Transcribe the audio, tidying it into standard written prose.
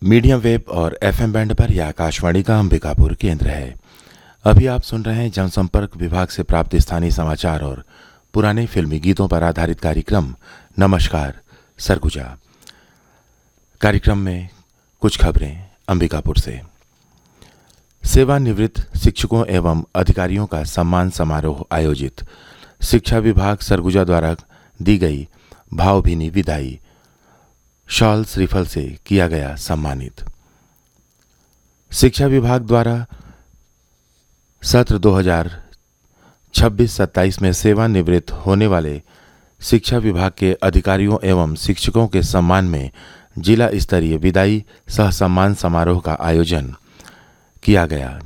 Medium wave और FM band पर यह आकाशवाणी का अंबिकापुर केंद्र है। अभी आप सुन रहे हैं जनसंपर्क विभाग से प्राप्त स्थानीय समाचार और पुराने फिल्मी गीतों पर आधारित कार्यक्रम नमस्कार सरगुजा। कार्यक्रम में कुछ खबरें अंबिकापुर से। सेवानिवृत्त शिक्षकों एवं अधिकारियों का सम्मान समारोह आयोजित। शिक्षा विभाग सरगुजा द्वारा दी गई भावभीनी विदाई। शॉल श्रीफल से किया गया सम्मानित। शिक्षा विभाग द्वारा सत्र 2026-27 में सेवानिवृत्त होने वाले शिक्षा विभाग के अधिकारियों एवं शिक्षकों के सम्मान में जिला स्तरीय विदाई सह सम्मान समारोह का आयोजन किया गया,